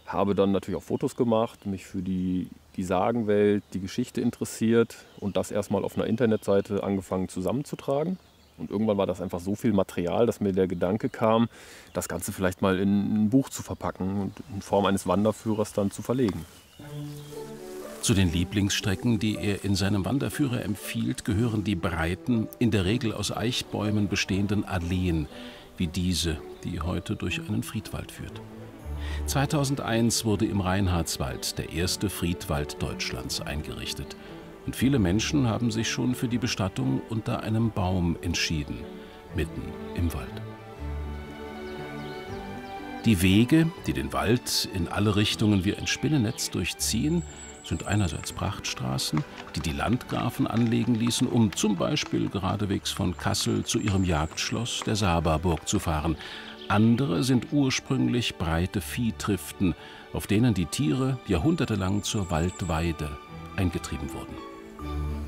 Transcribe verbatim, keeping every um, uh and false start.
Habe dann natürlich auch Fotos gemacht, mich für die die Sagenwelt, die Geschichte interessiert und das erst mal auf 'ner Internetseite angefangen zusammenzutragen. Und irgendwann war das einfach so viel Material, dass mir der Gedanke kam, das Ganze vielleicht mal in 'n Buch zu verpacken und in Form eines Wanderführers dann zu verlegen. Zu den Lieblingsstrecken, die er in seinem Wanderführer empfiehlt, gehören die breiten, in der Regel aus Eichbäumen bestehenden Alleen, wie diese, die heute durch einen Friedwald führt. zweitausendeins wurde im Reinhardswald der erste Friedwald Deutschlands eingerichtet. Und viele Menschen haben sich schon für die Bestattung unter einem Baum entschieden, mitten im Wald. Die Wege, die den Wald in alle Richtungen wie ein Spinnennetz durchziehen, sind einerseits Prachtstraßen, die die Landgrafen anlegen ließen, um zum Beispiel geradewegs von Kassel zu ihrem Jagdschloss, der Sababurg, zu fahren. Andere sind ursprünglich breite Viehtriften, auf denen die Tiere jahrhundertelang zur Waldweide eingetrieben wurden.